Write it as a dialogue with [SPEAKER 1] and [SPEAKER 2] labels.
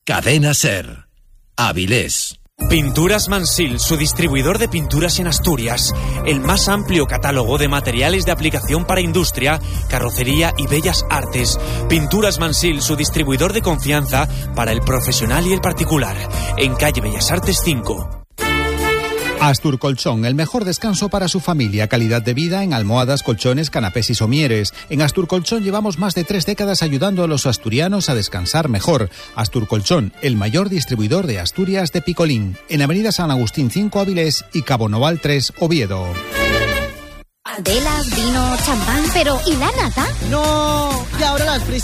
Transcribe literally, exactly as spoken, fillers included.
[SPEAKER 1] Cadena Ser. Avilés.
[SPEAKER 2] Pinturas Mansil, su distribuidor de pinturas en Asturias. El más amplio catálogo de materiales de aplicación para industria, carrocería y bellas artes. Pinturas Mansil, su distribuidor de confianza para el profesional y el particular. En calle Bellas Artes cinco.
[SPEAKER 3] Astur Colchón, el mejor descanso para su familia. Calidad de vida en almohadas, colchones, canapés y somieres. En Astur Colchón llevamos más de tres décadas ayudando a los asturianos a descansar mejor. Astur Colchón, el mayor distribuidor de Asturias de Picolín. En Avenida San Agustín cinco Avilés y Cabo Noval tres Oviedo.
[SPEAKER 4] Velas, vino, champán, pero ¿y la nata?
[SPEAKER 5] No, y ahora las prisas